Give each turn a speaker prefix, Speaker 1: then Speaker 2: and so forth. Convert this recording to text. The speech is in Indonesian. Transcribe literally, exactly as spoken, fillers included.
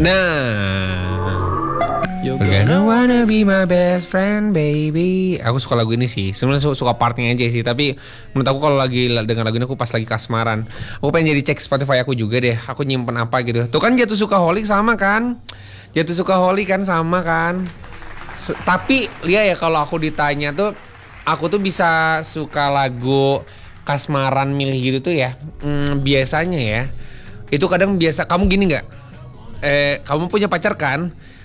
Speaker 1: Nah, You're gonna wanna be my best friend, baby. Aku suka lagu ini sih. Sebenarnya su- suka partnya aja sih. Tapi menurut aku kalau lagi dengar lagu ini aku pas lagi kasmaran. Aku pengen jadi cek Spotify aku juga deh. Aku nyimpen apa gitu. Tuh kan Jatuh Sukaholic sama kan? Jatuh Sukaholic kan sama kan? Se- tapi Lia ya kalau aku ditanya tuh, aku tuh bisa suka lagu kasmaran milih gitu tuh ya. Hmm, biasanya ya. Itu kadang biasa. Kamu gini nggak? Eh, kamu punya pacar kan?